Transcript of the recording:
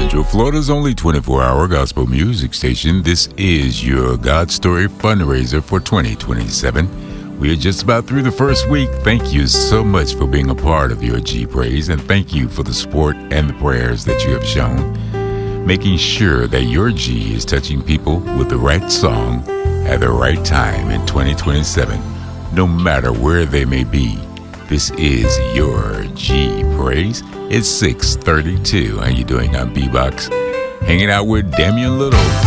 Central Florida's only 24-hour gospel music station. This is your God Story fundraiser for 2027. We are just about through the first week. Thank you so much for being a part of your G Praise, and thank you for the support and the prayers that you have shown, making sure that your G is touching people with the right song at the right time in 2027, no matter where they may be. This is your G Praise. It's 6:32. How you doing? I'm B-Box, hanging out with Damian Little.